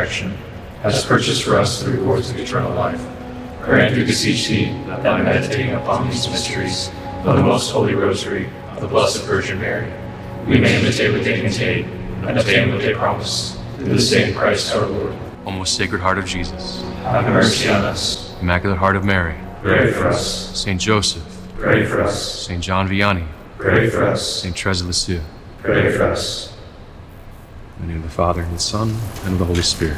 resurrection, has purchased for us the rewards of eternal life. Grant, we beseech thee, that by meditating upon these mysteries of the most holy rosary of the Blessed Virgin Mary, we may imitate what they contain and obtain what they promise. Through the same Christ our Lord. O most Sacred Heart of Jesus, Have mercy on us. Immaculate Heart of Mary, Pray for us. Saint Joseph, Pray for us. Saint John Vianney, Pray for us. Saint Therese of Lisieux. Pray for us. In the name of the Father, and the Son, and of the Holy Spirit.